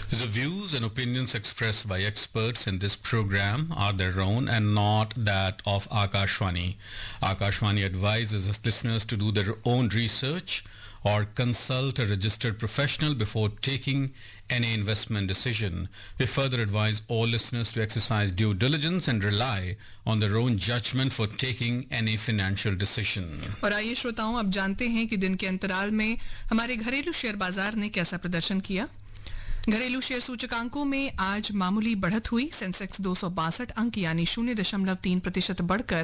The views and opinions expressed by experts in this program are their own and not that of Akashvani. Akashvani advises its listeners to do their own research or consult a registered professional before taking any investment decision. We further advise all listeners to exercise due diligence and rely on their own judgment for taking any financial decision. और आइए श्रोताओं, अब जानते हैं कि दिन के अंतराल में हमारे घरेलू शेयर बाजार ने कैसा प्रदर्शन किया। घरेलू शेयर सूचकांकों में आज मामूली बढ़त हुई। सेंसेक्स 262 अंक यानी 0.3% बढ़कर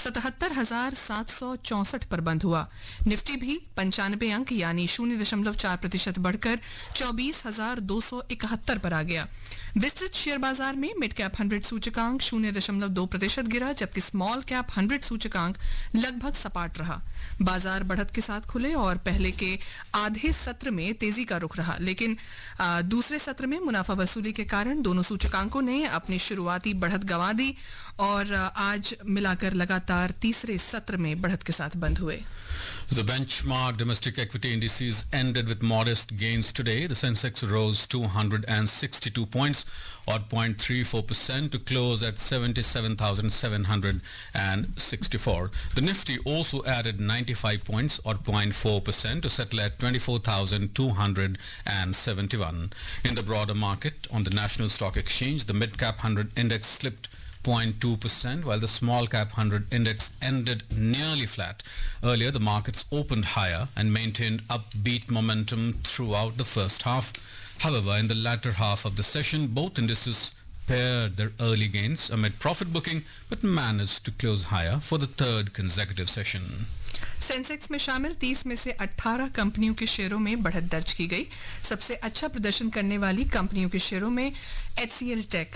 77,764 पर बंद हुआ। निफ्टी भी 95 अंक यानी 0.4% बढ़कर 24,271 पर आ गया। विस्तृत शेयर बाजार में मिड कैप 100 सूचकांक 0.2% गिरा, जबकि स्मॉल कैप 100 सूचकांक लगभग सपाट रहा। बाजार बढ़त के साथ खुले और पहले के आधे सत्र में तेजी का रुख रहा, लेकिन दूसरे सत्र में मुनाफा वसूली के कारण दोनों सूचकांकों ने अपनी शुरुआती बढ़त गंवा दी और आज मिलाकर लगातार तीसरे सत्र में बढ़त के साथ बंद हुए। The benchmark domestic equity indices ended with modest gains today. The Sensex rose 262 points or 0.34% to close at 77,764. The Nifty also added 95 points or 0.4% to settle at 24,271. In the broader market, on the National Stock Exchange, the mid-cap 100 index slipped 0.2%, while the small cap 100 index ended nearly flat. Earlier, the markets opened higher and maintained upbeat momentum throughout the first half. However, in the latter half of the session, both indices pared their early gains amid profit booking, but managed to close higher for the third consecutive session. Sensex में शामिल 30 में से 18 कंपनियों के शेयरों में बढ़त दर्ज की गई। सबसे अच्छा प्रदर्शन करने वाली कंपनियों के शेयरों में HCL टेक